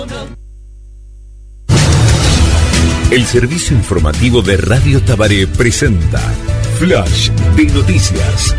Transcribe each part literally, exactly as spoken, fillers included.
El servicio informativo de Radio Tabaré presenta Flash de Noticias.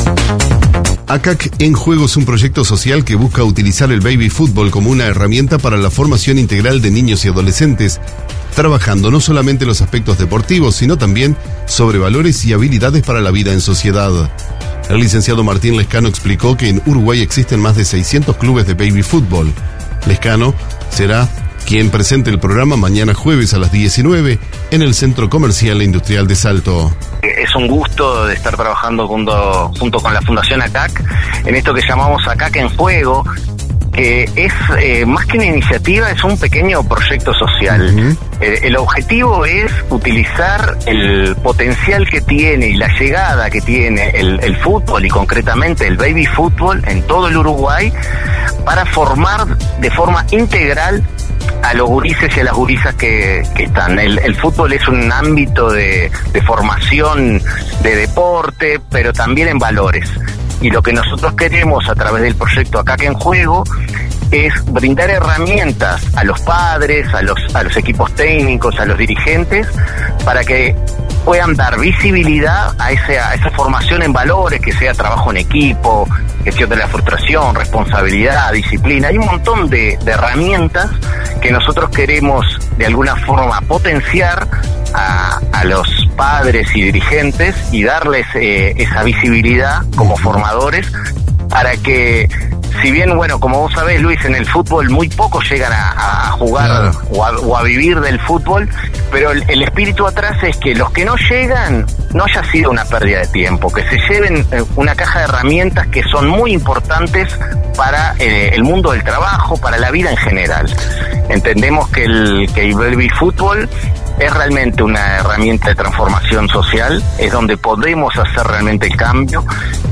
A C A C en Juego es un proyecto social que busca utilizar el baby fútbol como una herramienta para la formación integral de niños y adolescentes, trabajando no solamente los aspectos deportivos, sino también sobre valores y habilidades para la vida en sociedad. El licenciado Martín Lescano explicó que en Uruguay existen más de seiscientos clubes de baby fútbol. Lescano será quien presente el programa mañana jueves a las diecinueve en el Centro Comercial e Industrial de Salto. Es un gusto de estar trabajando junto, junto con la Fundación A C A C en esto que llamamos A C A C en Juego, que es eh, más que una iniciativa, es un pequeño proyecto social. Uh-huh. Eh, el objetivo es utilizar el potencial que tiene y la llegada que tiene el, el fútbol y concretamente el baby fútbol en todo el Uruguay para formar de forma integral a los gurises y a las gurisas que, que están. El, el fútbol es un ámbito de, de formación de deporte, pero también en valores. Y lo que nosotros queremos a través del proyecto A C A C en Juego es brindar herramientas a los padres, a los, a los equipos técnicos, a los dirigentes, para que puedan dar visibilidad a, ese, a esa formación en valores, que sea trabajo en equipo, gestión de la frustración, responsabilidad, disciplina. Hay un montón de, de herramientas que nosotros queremos de alguna forma potenciar a, a los padres y dirigentes y darles eh, esa visibilidad como formadores para que, si bien, bueno, como vos sabés, Luis, en el fútbol muy pocos llegan a, a jugar o, a, o a vivir del fútbol, pero el, el espíritu atrás es que los que no llegan no haya sido una pérdida de tiempo, que se lleven una caja de herramientas que son muy importantes para eh, el mundo del trabajo, para la vida en general. Entendemos que el, que el baby fútbol es realmente una herramienta de transformación social, es donde podemos hacer realmente el cambio.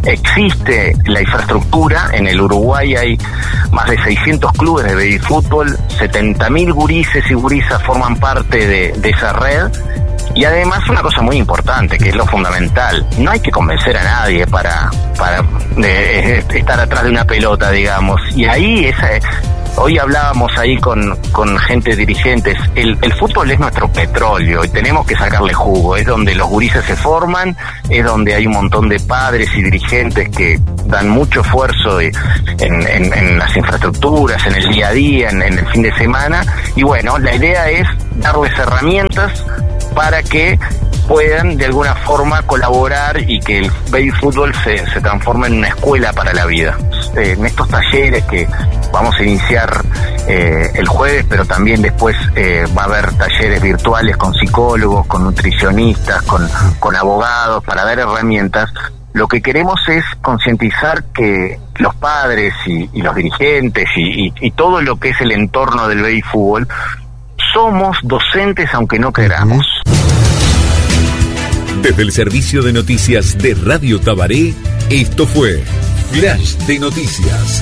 Existe la infraestructura, en el Uruguay hay más de seiscientos clubes de baby fútbol, setenta mil gurises y gurisas forman parte de, de esa red. Y además una cosa muy importante, que es lo fundamental, no hay que convencer a nadie para, para de, de estar atrás de una pelota, digamos. Y ahí esa... Hoy hablábamos ahí con, con gente dirigentes, el, el fútbol es nuestro petróleo y tenemos que sacarle jugo, es donde los gurises se forman, es donde hay un montón de padres y dirigentes que dan mucho esfuerzo de, en, en, en las infraestructuras, en el día a día, en, en el fin de semana, y bueno, la idea es darles herramientas para que puedan de alguna forma colaborar y que el baby fútbol se, se transforme en una escuela para la vida. Eh, en estos talleres que vamos a iniciar eh, el jueves, pero también después eh, va a haber talleres virtuales con psicólogos, con nutricionistas, con, con abogados, para dar herramientas. Lo que queremos es concientizar que los padres y, y los dirigentes y, y, y todo lo que es el entorno del baby fútbol somos docentes aunque no queramos. Desde el servicio de noticias de Radio Tabaré, esto fue Flash de Noticias.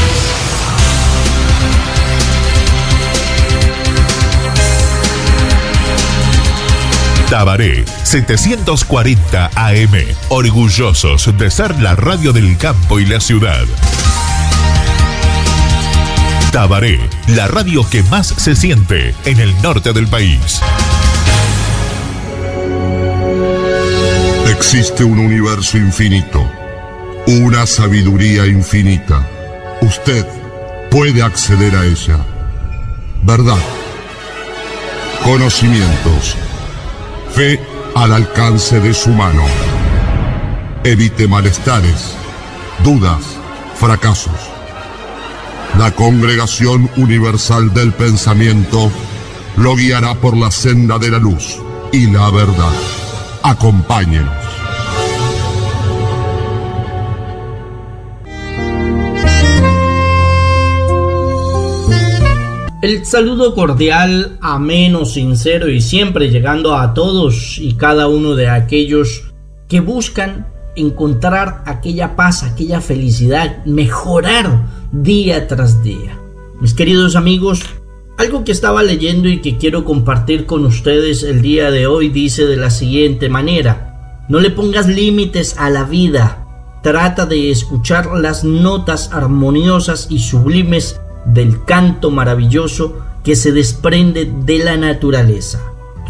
Tabaré setecientos cuarenta A M, orgullosos de ser la radio del campo y la ciudad. Tabaré, la radio que más se siente en el norte del país. Existe un universo infinito, una sabiduría infinita. Usted puede acceder a ella. Verdad, conocimientos, fe al alcance de su mano. Evite malestares, dudas, fracasos. La Congregación Universal del Pensamiento lo guiará por la senda de la luz y la verdad. Acompáñenos. El saludo cordial, ameno, sincero y siempre llegando a todos y cada uno de aquellos que buscan encontrar aquella paz, aquella felicidad, mejorar día tras día. Mis queridos amigos, algo que estaba leyendo y que quiero compartir con ustedes el día de hoy dice de la siguiente manera: no le pongas límites a la vida, trata de escuchar las notas armoniosas y sublimes del canto maravilloso que se desprende de la naturaleza.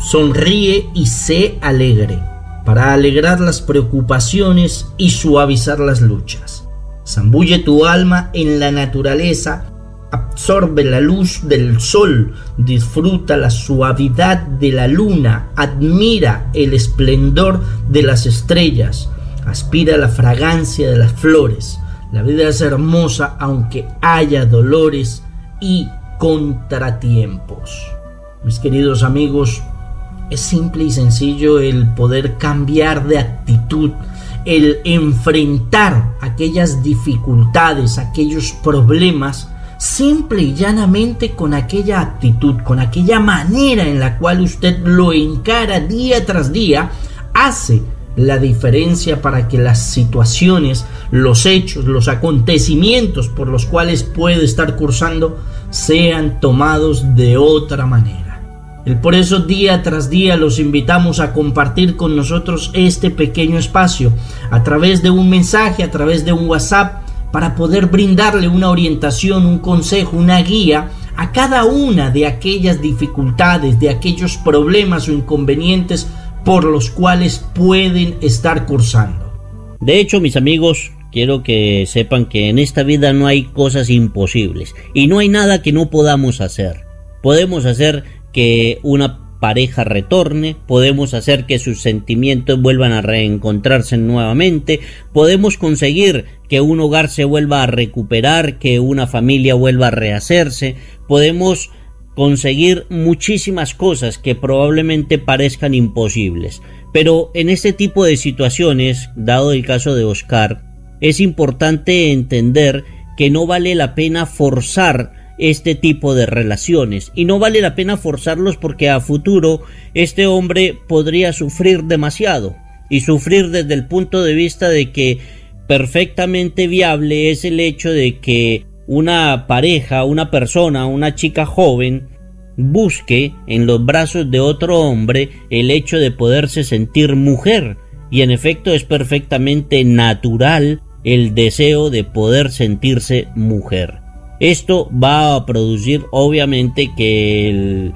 Sonríe y sé alegre, para alegrar las preocupaciones y suavizar las luchas. Zambulle tu alma en la naturaleza, absorbe la luz del sol, disfruta la suavidad de la luna, admira el esplendor de las estrellas, aspira la fragancia de las flores. La vida es hermosa aunque haya dolores y contratiempos. Mis queridos amigos, es simple y sencillo el poder cambiar de actitud, el enfrentar aquellas dificultades, aquellos problemas, simple y llanamente con aquella actitud, con aquella manera en la cual usted lo encara día tras día, hace la diferencia para que las situaciones, los hechos, los acontecimientos por los cuales puede estar cursando sean tomados de otra manera. Y por eso día tras día los invitamos a compartir con nosotros este pequeño espacio a través de un mensaje, a través de un WhatsApp, para poder brindarle una orientación, un consejo, una guía a cada una de aquellas dificultades, de aquellos problemas o inconvenientes por los cuales pueden estar cursando. De hecho, mis amigos, quiero que sepan que en esta vida no hay cosas imposibles y no hay nada que no podamos hacer. Podemos hacer que una pareja retorne, podemos hacer que sus sentimientos vuelvan a reencontrarse nuevamente, podemos conseguir que un hogar se vuelva a recuperar, que una familia vuelva a rehacerse, podemos conseguir muchísimas cosas que probablemente parezcan imposibles. Pero en este tipo de situaciones, dado el caso de Oscar, es importante entender que no vale la pena forzar este tipo de relaciones, y no vale la pena forzarlos porque a futuro este hombre podría sufrir demasiado, y sufrir desde el punto de vista de que perfectamente viable es el hecho de que una pareja, una persona, una chica joven busque en los brazos de otro hombre el hecho de poderse sentir mujer, y en efecto es perfectamente natural el deseo de poder sentirse mujer. Esto va a producir obviamente que el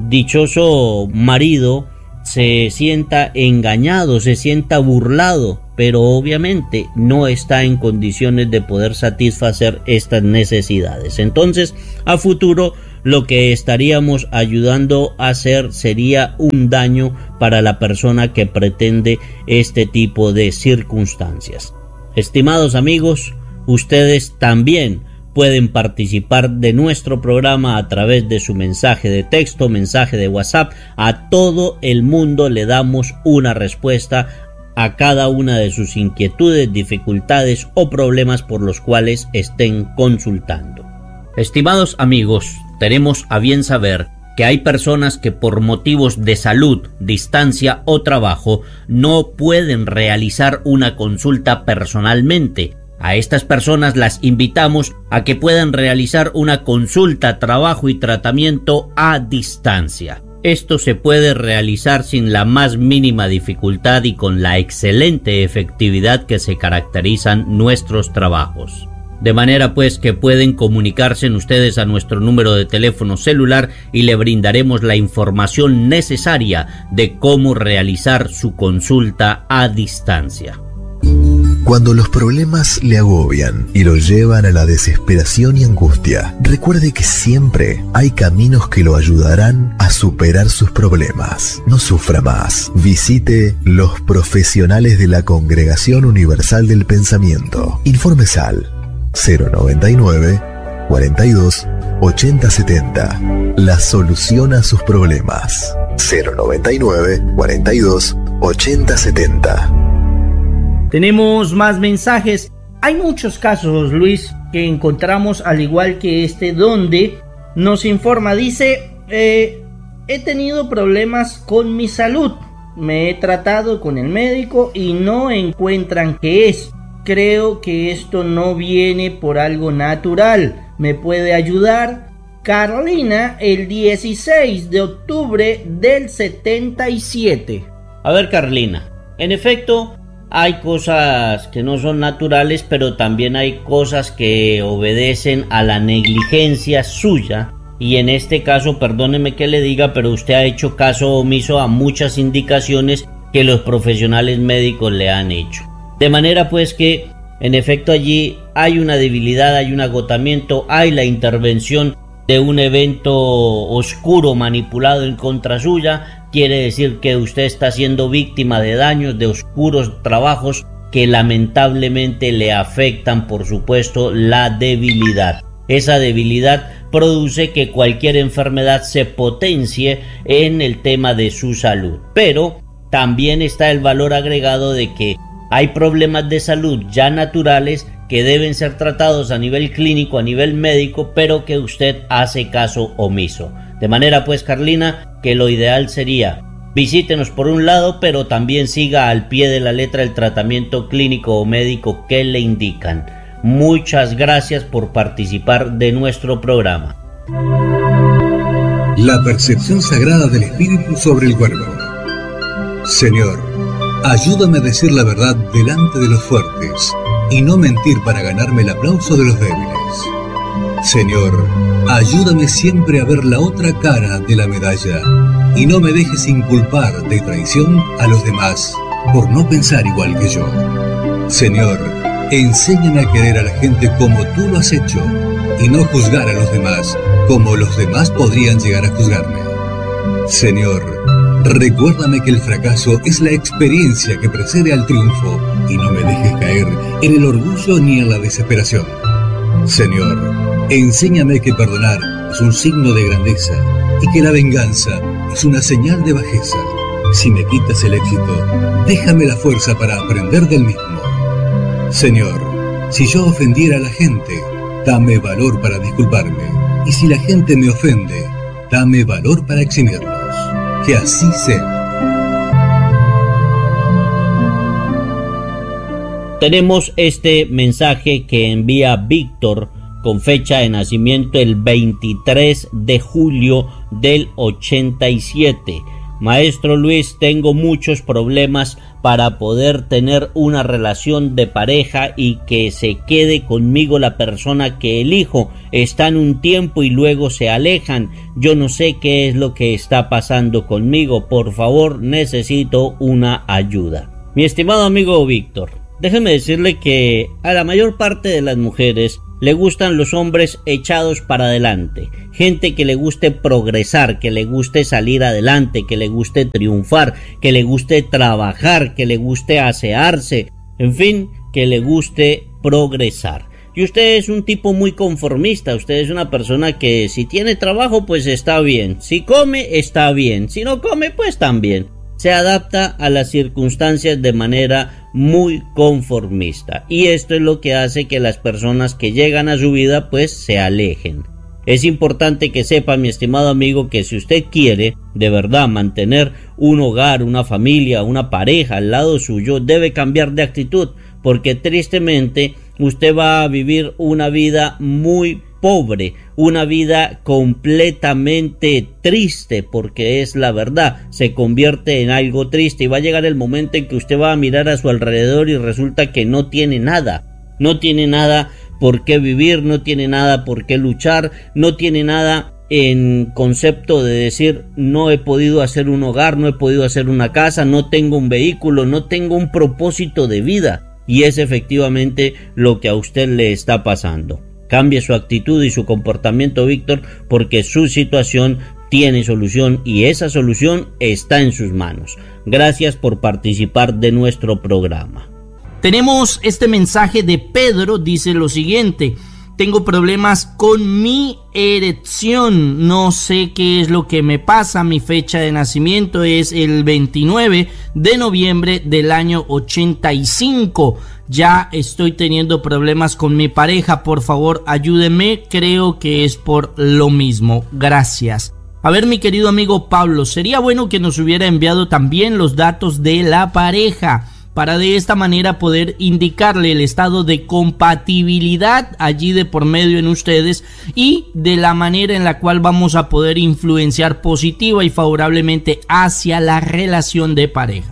dichoso marido se sienta engañado, se sienta burlado, pero obviamente no está en condiciones de poder satisfacer estas necesidades. Entonces, a futuro lo que estaríamos ayudando a hacer sería un daño para la persona que pretende este tipo de circunstancias. Estimados amigos, ustedes también pueden participar de nuestro programa a través de su mensaje de texto, mensaje de WhatsApp. A todo el mundo le damos una respuesta a cada una de sus inquietudes, dificultades o problemas por los cuales estén consultando. Estimados amigos, tenemos a bien saber que hay personas que por motivos de salud, distancia o trabajo no pueden realizar una consulta personalmente. A estas personas las invitamos a que puedan realizar una consulta, trabajo y tratamiento a distancia. Esto se puede realizar sin la más mínima dificultad y con la excelente efectividad que se caracterizan nuestros trabajos. De manera pues que pueden comunicarse ustedes a nuestro número de teléfono celular y le brindaremos la información necesaria de cómo realizar su consulta a distancia. Cuando los problemas le agobian y lo llevan a la desesperación y angustia, recuerde que siempre hay caminos que lo ayudarán a superar sus problemas. No sufra más. Visite los profesionales de la Congregación Universal del Pensamiento. Informes al cero noventa y nueve, cuarenta y dos, ochenta setenta. La solución a sus problemas. cero noventa y nueve, cuarenta y dos, ochenta setenta. Tenemos más mensajes. Hay muchos casos, Luis, que encontramos al igual que este, donde nos informa, dice, eh, he tenido problemas con mi salud. Me he tratado con el médico y no encuentran qué es. Creo que esto no viene por algo natural. ¿Me puede ayudar? Carolina, el dieciséis de octubre del setenta y siete. A ver, Carolina, en efecto, hay cosas que no son naturales, pero también hay cosas que obedecen a la negligencia suya. Y en este caso, perdóneme que le diga, pero usted ha hecho caso omiso a muchas indicaciones que los profesionales médicos le han hecho. De manera pues que, en efecto, allí hay una debilidad, hay un agotamiento, hay la intervención de un evento oscuro manipulado en contra suya. Quiere decir que usted está siendo víctima de daños, de oscuros trabajos que lamentablemente le afectan, por supuesto, la debilidad. Esa debilidad produce que cualquier enfermedad se potencie en el tema de su salud. Pero también está el valor agregado de que hay problemas de salud ya naturales que deben ser tratados a nivel clínico, a nivel médico, pero que usted hace caso omiso. De manera pues, Carlina, que lo ideal sería visítenos por un lado, pero también siga al pie de la letra el tratamiento clínico o médico que le indican. Muchas gracias por participar de nuestro programa. La percepción sagrada del espíritu sobre el cuerpo. Señor, ayúdame a decir la verdad delante de los fuertes y no mentir para ganarme el aplauso de los débiles. Señor, ayúdame siempre a ver la otra cara de la medalla y no me dejes inculpar de traición a los demás por no pensar igual que yo. Señor, enséñame a querer a la gente como tú lo has hecho y no juzgar a los demás como los demás podrían llegar a juzgarme. Señor, recuérdame que el fracaso es la experiencia que precede al triunfo y no me dejes caer en el orgullo ni en la desesperación. Señor, enséñame que perdonar es un signo de grandeza y que la venganza es una señal de bajeza. Si me quitas el éxito, déjame la fuerza para aprender del mismo. Señor, si yo ofendiera a la gente, dame valor para disculparme. Y si la gente me ofende, dame valor para eximirlos. Que así sea. Tenemos este mensaje que envía Víctor con fecha de nacimiento el veintitrés de julio del ochenta y siete. Maestro Luis, tengo muchos problemas para poder tener una relación de pareja y que se quede conmigo la persona que elijo. Están un tiempo y luego se alejan. Yo no sé qué es lo que está pasando conmigo. Por favor, necesito una ayuda. Mi estimado amigo Víctor, déjeme decirle que a la mayor parte de las mujeres le gustan los hombres echados para adelante, gente que le guste progresar, que le guste salir adelante, que le guste triunfar, que le guste trabajar, que le guste asearse, en fin, que le guste progresar. Y usted es un tipo muy conformista, usted es una persona que si tiene trabajo pues está bien, si come está bien, si no come pues también. Se adapta a las circunstancias de manera muy conformista y esto es lo que hace que las personas que llegan a su vida pues se alejen. Es importante que sepa, mi estimado amigo, que si usted quiere de verdad mantener un hogar, una familia, una pareja al lado suyo, debe cambiar de actitud, porque tristemente usted va a vivir una vida muy pobre, una vida completamente triste, porque es la verdad, se convierte en algo triste y va a llegar el momento en que usted va a mirar a su alrededor y resulta que no tiene nada, no tiene nada por qué vivir, no tiene nada por qué luchar, no tiene nada en concepto de decir no he podido hacer un hogar, no he podido hacer una casa, no tengo un vehículo, no tengo un propósito de vida, y es efectivamente lo que a usted le está pasando. Cambie su actitud y su comportamiento, Víctor, porque su situación tiene solución y esa solución está en sus manos. Gracias por participar de nuestro programa. Tenemos este mensaje de Pedro, dice lo siguiente: tengo problemas con mi erección, no sé qué es lo que me pasa, mi fecha de nacimiento es el veintinueve de noviembre del año ochenta y cinco, ya estoy teniendo problemas con mi pareja, por favor ayúdeme, creo que es por lo mismo, gracias. A ver, mi querido amigo Pablo, sería bueno que nos hubiera enviado también los datos de la pareja, para de esta manera poder indicarle el estado de compatibilidad allí de por medio en ustedes y de la manera en la cual vamos a poder influenciar positiva y favorablemente hacia la relación de pareja.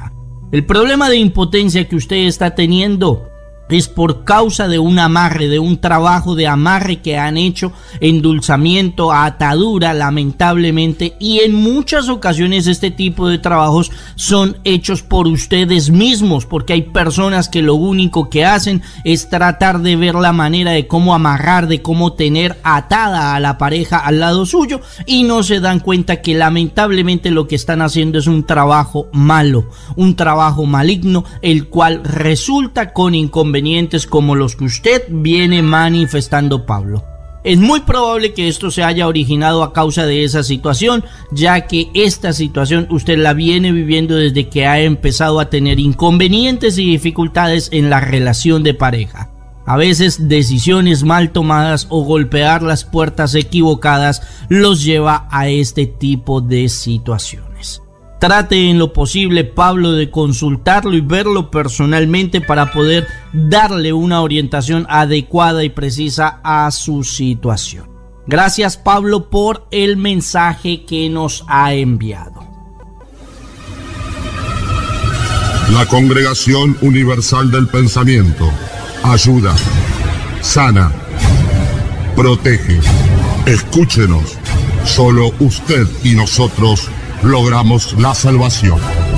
El problema de impotencia que usted está teniendo es por causa de un amarre, de un trabajo de amarre que han hecho, endulzamiento, atadura, lamentablemente, y en muchas ocasiones este tipo de trabajos son hechos por ustedes mismos, porque hay personas que lo único que hacen es tratar de ver la manera de cómo amarrar, de cómo tener atada a la pareja al lado suyo, y no se dan cuenta que lamentablemente lo que están haciendo es un trabajo malo, un trabajo maligno, el cual resulta con inconvenientes como los que usted viene manifestando, Pablo. Es muy probable que esto se haya originado a causa de esa situación, ya que esta situación usted la viene viviendo desde que ha empezado a tener inconvenientes y dificultades en la relación de pareja. A veces decisiones mal tomadas o golpear las puertas equivocadas los lleva a este tipo de situaciones. Trate en lo posible, Pablo, de consultarlo y verlo personalmente para poder darle una orientación adecuada y precisa a su situación. Gracias, Pablo, por el mensaje que nos ha enviado. La Congregación Universal del Pensamiento ayuda, sana, protege. Escúchenos. Solo usted y nosotros logramos la salvación.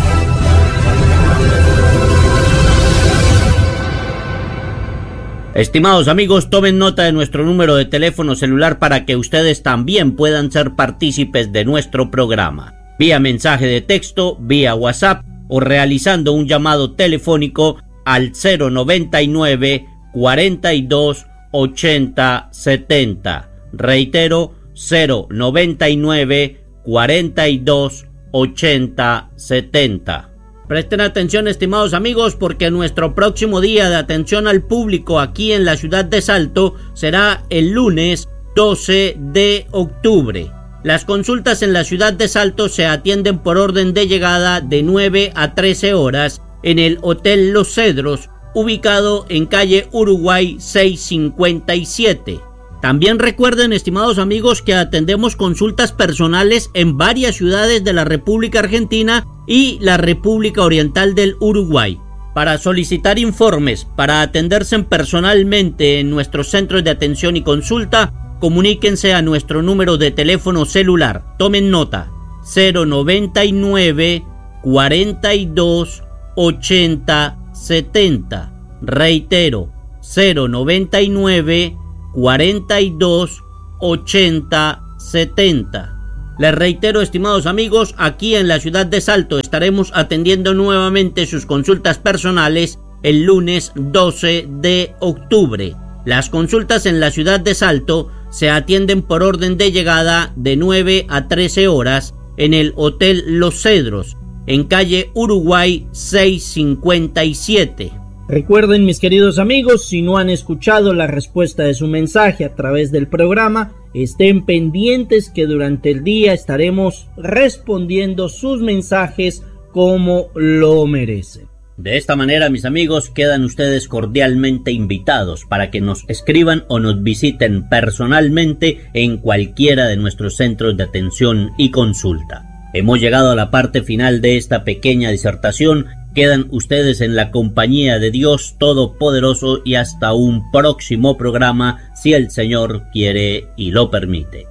Estimados amigos, tomen nota de nuestro número de teléfono celular para que ustedes también puedan ser partícipes de nuestro programa, vía mensaje de texto, vía WhatsApp o realizando un llamado telefónico al cero noventa y nueve, cuarenta y dos, ochenta, setenta. Reitero, cero noventa y nueve, cuarenta y dos, ochenta, setenta. Presten atención, estimados amigos, porque nuestro próximo día de atención al público aquí en la ciudad de Salto será el lunes doce de octubre. Las consultas en la ciudad de Salto se atienden por orden de llegada de nueve a trece horas en el Hotel Los Cedros, ubicado en calle Uruguay seiscientos cincuenta y siete. También recuerden, estimados amigos, que atendemos consultas personales en varias ciudades de la República Argentina y la República Oriental del Uruguay. Para solicitar informes, para atenderse personalmente en nuestros centros de atención y consulta, comuníquense a nuestro número de teléfono celular. Tomen nota: cero noventa y nueve, cuarenta y dos, ochenta, setenta. Reitero, cero noventa y nueve, cuarenta y dos, ochenta, setenta. Les reitero, estimados amigos, aquí en la ciudad de Salto estaremos atendiendo nuevamente sus consultas personales el lunes doce de octubre. Las consultas en la ciudad de Salto se atienden por orden de llegada de nueve a trece horas en el Hotel Los Cedros, en calle Uruguay seiscientos cincuenta y siete. Recuerden, mis queridos amigos, si no han escuchado la respuesta de su mensaje a través del programa, estén pendientes que durante el día estaremos respondiendo sus mensajes como lo merecen. De esta manera, mis amigos, quedan ustedes cordialmente invitados para que nos escriban o nos visiten personalmente en cualquiera de nuestros centros de atención y consulta. Hemos llegado a la parte final de esta pequeña disertación. Quedan ustedes en la compañía de Dios Todopoderoso y hasta un próximo programa, si el Señor quiere y lo permite.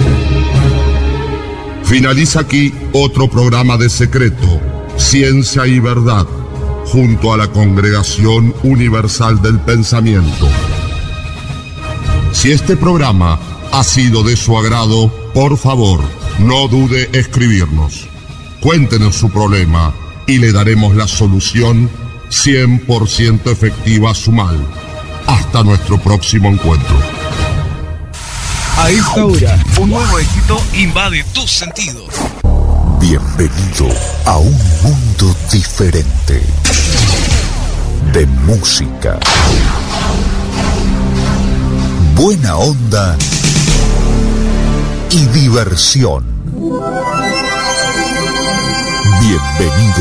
Finaliza aquí otro programa de Secreto, Ciencia y Verdad, junto a la Congregación Universal del Pensamiento. Si este programa ha sido de su agrado, por favor, no dude escribirnos. Cuéntenos su problema y le daremos la solución cien por ciento efectiva a su mal. Hasta nuestro próximo encuentro. A esta hora, un nuevo éxito invade tus sentidos. Bienvenido a un mundo diferente de música, buena onda y diversión. Bienvenido